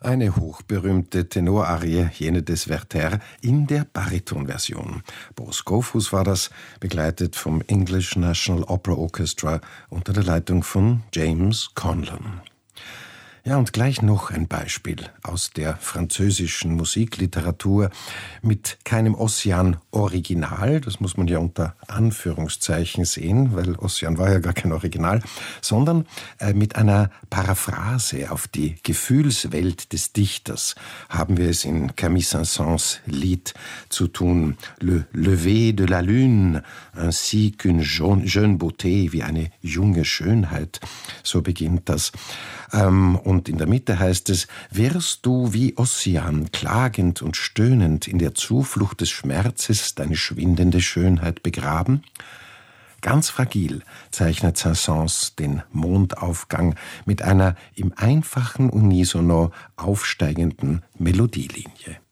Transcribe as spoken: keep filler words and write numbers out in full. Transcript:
Eine hochberühmte Tenorarie, jene des Werther, in der Baritonversion. Boris Gophus war das, begleitet vom English National Opera Orchestra unter der Leitung von James Conlon. Ja, und gleich noch ein Beispiel aus der französischen Musikliteratur mit keinem Ossian-Original, das muss man ja unter Anführungszeichen sehen, weil Ossian war ja gar kein Original, sondern äh, mit einer Paraphrase auf die Gefühlswelt des Dichters haben wir es in Camille Saint-Saëns Lied zu tun. Le lever de la lune, ainsi qu'une jeune beauté, wie eine junge Schönheit, so beginnt das. Ähm, und in der Mitte heißt es: Wirst du wie Ossian klagend und stöhnend in der Zuflucht des Schmerzes deine schwindende Schönheit begraben? Ganz fragil zeichnet Saint-Saëns den Mondaufgang mit einer im einfachen Unisono aufsteigenden Melodielinie.